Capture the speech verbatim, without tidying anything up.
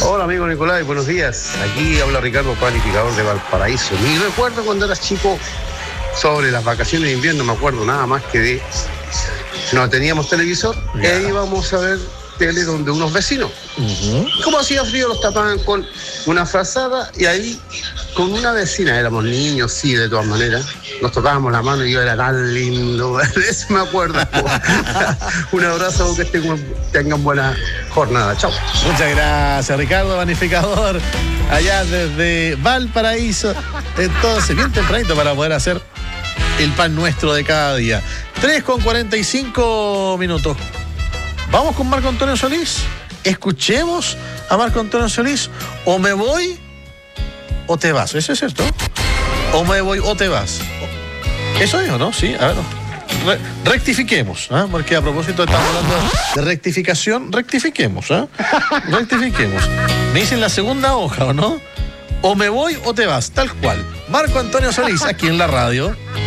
Hola amigo Nicolás, buenos días. Aquí habla Ricardo, planificador de Valparaíso. Mi recuerdo cuando era chico sobre las vacaciones de invierno, me acuerdo nada más que de... No teníamos televisor Ya. e íbamos a ver tele donde unos vecinos. Uh-huh. Como hacía frío, los tapaban con una frazada y ahí con una vecina, éramos niños, sí, de todas maneras, nos tocábamos la mano y yo era tan lindo, de eso me acuerdo. Un abrazo, que tengan, tengan buena jornada, chao. Muchas gracias, Ricardo, planificador, allá desde Valparaíso. Entonces, bien tempranito para poder hacer el pan nuestro de cada día. tres con cuarenta y cinco minutos. Vamos con Marco Antonio Solís. Escuchemos a Marco Antonio Solís. O me voy o te vas. ¿Eso es cierto? O me voy o te vas. ¿Eso es o no? Sí, a ver. Re- rectifiquemos, ¿eh? Porque a propósito estamos hablando de rectificación. Rectifiquemos, ¿eh? Rectifiquemos. Me dicen la segunda hoja, ¿o no? O me voy o te vas, tal cual. Marco Antonio Solís, aquí en la radio.